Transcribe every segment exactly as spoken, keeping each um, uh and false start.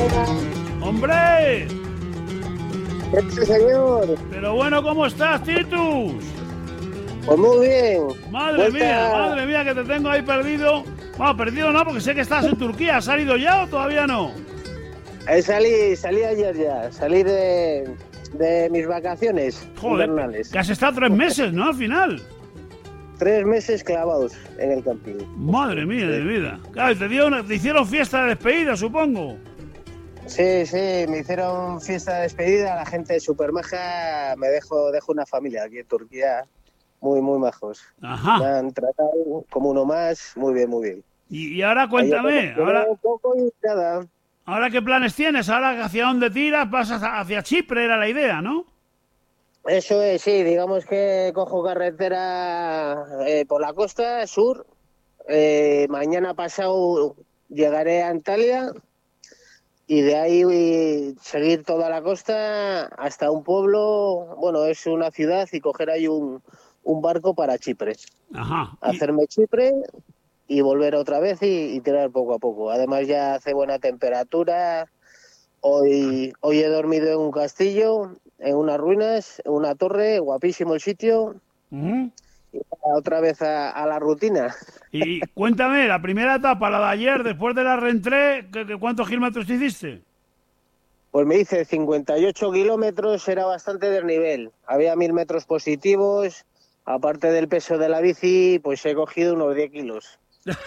¡Hombre! ¡Sí, señor! Pero bueno, ¿cómo estás, Titus? Pues muy bien. Madre Vuelta... mía, madre mía, que te tengo ahí perdido. Bueno, perdido no, porque sé que estás en Turquía. ¿Has salido ya o todavía no? Eh, salí, salí ayer ya. Salí de, de mis vacaciones Joder, invernales. que has estado tres meses, ¿no? Al final. Tres meses clavados en el camping. Madre mía de vida. Claro, te, dio una, te hicieron fiesta de despedida, supongo. Sí, sí, me hicieron fiesta de despedida. La gente súper maja. Me dejo, dejo una familia aquí en Turquía. Muy, muy majos. Ajá. Me han tratado como uno más. Muy bien, muy bien. Y, y ahora cuéntame, ahora, un poco y nada. ¿ahora qué planes tienes? ¿Ahora hacia dónde tiras? ¿Vas hacia, hacia Chipre? Era la idea, ¿no? Eso es, sí, digamos que cojo carretera eh, por la costa sur. Eh, mañana pasado llegaré a Antalya y de ahí voy a seguir toda la costa hasta un pueblo, bueno, es una ciudad, y coger ahí un, un barco para Chipre. Ajá. Hacerme Chipre y volver otra vez y, y tirar poco a poco. Además ya hace buena temperatura. Hoy, hoy he dormido en un castillo, en unas ruinas, en una torre, guapísimo el sitio. Uh-huh. Y otra vez a, a la rutina. Y cuéntame, la primera etapa, la de ayer, después de la reentré, ¿cuántos kilómetros hiciste? Pues me hice cincuenta y ocho kilómetros, era bastante desnivel. Había mil metros positivos, aparte del peso de la bici, pues he cogido unos diez kilos.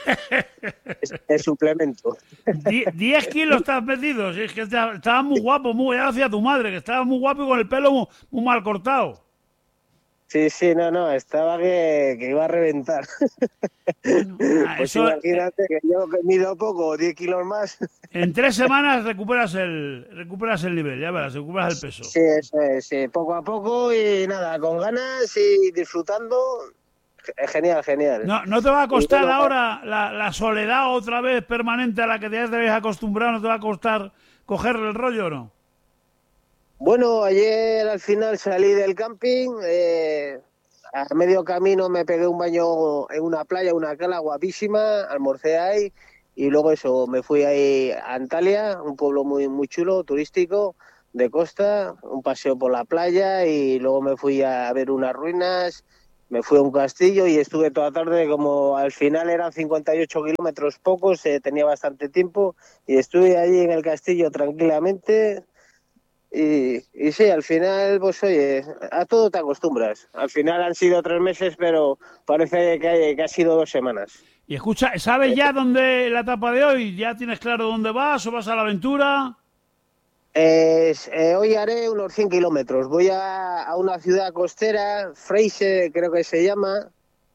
es, es suplemento. diez kilos estás metido, es que estaba muy guapo, muy hacia tu madre, que estaba muy guapo y con el pelo muy, muy mal cortado. Sí, sí, no, no, estaba que, que iba a reventar. Bueno, pues eso, imagínate que yo que mido poco, diez kilos más. En tres semanas recuperas el recuperas el nivel, ya verás, recuperas el peso. Sí, eso es, sí, poco a poco y nada, con ganas y disfrutando. Genial, genial. No, ¿no te va a costar bueno, ahora la, la soledad otra vez permanente a la que ya te habéis acostumbrado? ¿No te va a costar cogerle el rollo o no? Bueno, ayer al final salí del camping, eh, a medio camino me pegué un baño en una playa, una cala guapísima, almorcé ahí y luego eso, me fui ahí a Antalya, un pueblo muy, muy chulo, turístico, de costa, un paseo por la playa y luego me fui a ver unas ruinas, me fui a un castillo y estuve toda tarde, como al final eran cincuenta y ocho kilómetros pocos, eh, tenía bastante tiempo y estuve allí en el castillo tranquilamente. Y, y sí, al final, pues oye, a todo te acostumbras. Al final han sido tres meses, pero parece que, hay, que ha sido dos semanas. Y escucha, ¿sabes ya dónde la etapa de hoy? ¿Ya tienes claro dónde vas o vas a la aventura? Eh, eh, hoy haré unos cien kilómetros. Voy a, a una ciudad costera, Freyse creo que se llama,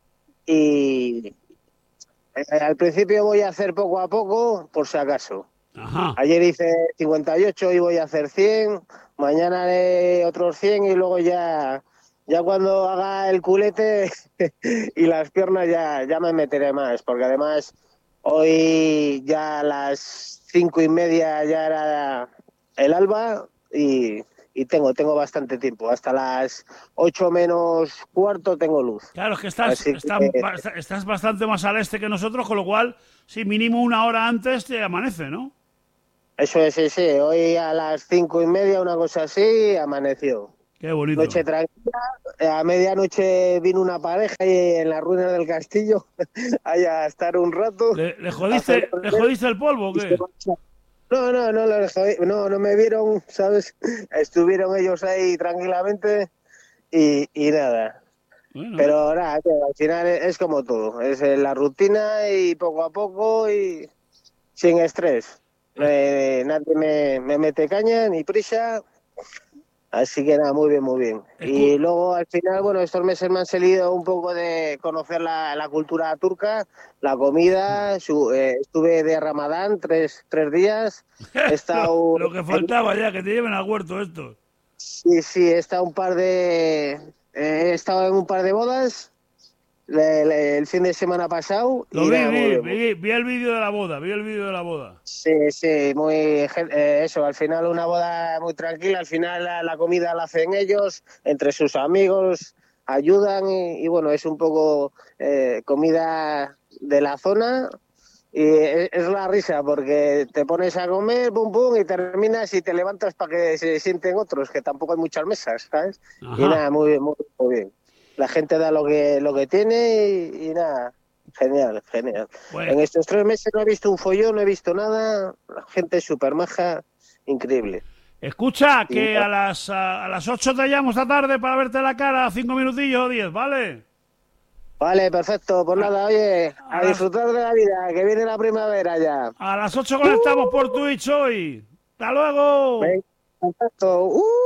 y eh, al principio voy a hacer poco a poco, por si acaso. Ajá. Ayer hice cincuenta y ocho, hoy voy a hacer cien, mañana haré otros cien y luego ya, ya cuando haga el culete y las piernas ya, ya me meteré más, porque además hoy ya a las cinco y media ya era el alba y, y tengo, tengo bastante tiempo, hasta las ocho menos cuarto tengo luz. Claro, es que estás, Así estás, que, estás bastante más al este que nosotros, con lo cual, sí, mínimo una hora antes te amanece, ¿no? Eso es, sí, sí. Hoy a las cinco y media, una cosa así, amaneció. Qué bonito. Noche tranquila. A medianoche vino una pareja ahí en las ruinas del castillo allá a estar un rato. ¿Le, le, jodiste, ¿le jodiste el polvo o qué? No, no, no, no, no, no me vieron, ¿sabes? Estuvieron ellos ahí tranquilamente y, y nada. Bueno. Pero nada, al final es como todo. Es la rutina y poco a poco y sin estrés. Eh, nadie me, me mete caña ni prisa, así que nada, muy bien, muy bien. Y luego al final, bueno, estos meses me han salido un poco de conocer la, la cultura turca, la comida, su, eh, estuve de Ramadán tres, tres días. He estado, lo, lo que faltaba ya, que te lleven al huerto esto. Sí, sí, he estado un par de, eh, he estado en un par de bodas. Le, le, el fin de semana pasado. Lo vi, vi, vi, vi el vídeo de la boda, vi el vídeo de la boda. Sí, sí, muy eh, eso, al final una boda muy tranquila, al final la, la comida la hacen ellos, entre sus amigos, ayudan y, y bueno, es un poco eh, comida de la zona Y es, es la risa, porque te pones a comer, pum, pum, y terminas y te levantas para que se sienten otros, que tampoco hay muchas mesas, ¿sabes? Ajá. Y nada, muy, muy, muy bien. La gente da lo que, lo que tiene y, y nada, genial, genial. Pues, En estos tres meses no he visto un follón, no he visto nada, la gente es súper maja, increíble. escucha, que Y- a las, a, a las ocho te llamo esta tarde para verte la cara, cinco minutillos o diez, ¿vale? Vale, perfecto, pues nada, oye, a a las- disfrutar de la vida, que viene la primavera ya. A las ocho conectamos por Twitch hoy. ¡Hasta luego! Venga, perfecto. ¡Uh!